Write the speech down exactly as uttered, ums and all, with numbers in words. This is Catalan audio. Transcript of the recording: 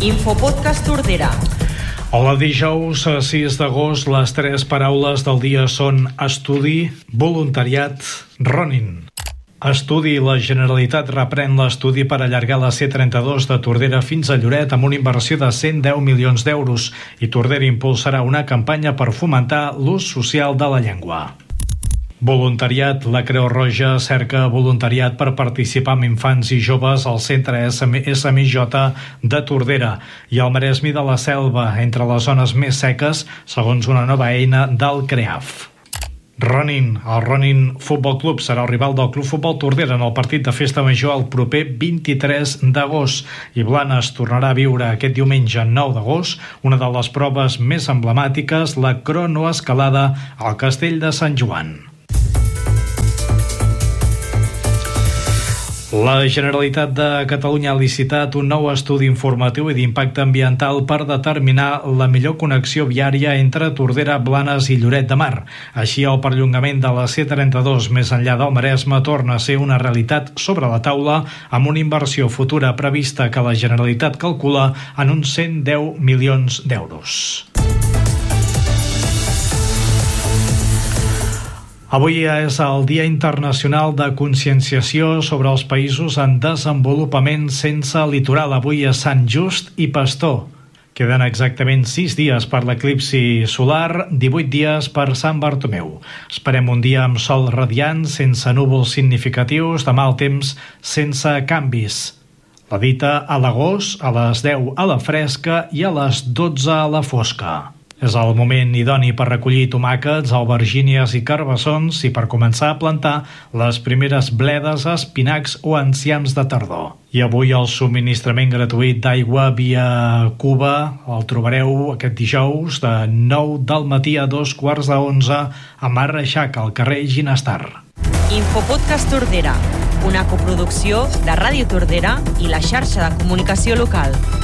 Infopodcast Tordera. Hola, dijous sis d'agost, les tres paraules del dia són estudi, voluntariat, running. Estudi. La Generalitat reprèn l'estudi per allargar la C trenta-dos de Tordera fins a Lloret amb una inversió de cent deu milions d'euros i Tordera impulsarà una campanya per fomentar l'ús social de la llengua. Voluntariat. La Creu Roja cerca voluntariat per participar amb infants i joves al centre S M J de Tordera i al Maresme de la Selva, entre les zones més seques, segons una nova eina del CREAF. Running. El Running Futbol Club serà el rival del Club Futbol Tordera en el partit de Festa Major el proper vint-i-tres d'agost i Blanes tornarà a viure aquest diumenge nou d'agost una de les proves més emblemàtiques, la cronoescalada al Castell de Sant Joan. La Generalitat de Catalunya ha licitat un nou estudi informatiu i d'impacte ambiental per determinar la millor connexió viària entre Tordera, Blanes i Lloret de Mar. Així, el perllongament de la C trenta-dos més enllà del Maresme torna a ser una realitat sobre la taula amb una inversió futura prevista que la Generalitat calcula en uns cent deu milions d'euros. Avui és el Dia Internacional de Conscienciació sobre els països en desenvolupament sense litoral. Avui és Sant Just i Pastor. Queden exactament sis dies per l'eclipsi solar, divuit dies per Sant Bartomeu. Esperem un dia amb sol radiant, sense núvols significatius, de mal temps, sense canvis. La dita a l'agost, a les deu a la fresca i a les dotze a la fosca. És el moment idoni per recollir tomàquets, albergínies i carbassons i per començar a plantar les primeres bledes, espinacs o enciams de tardor. I avui el subministrament gratuït d'aigua via Cuba el trobareu aquest dijous de nou del matí a dos quarts d'onze a Mar Reixac, al carrer Ginestar. Infopodcast Tordera, una coproducció de Ràdio Tordera i la xarxa de comunicació local.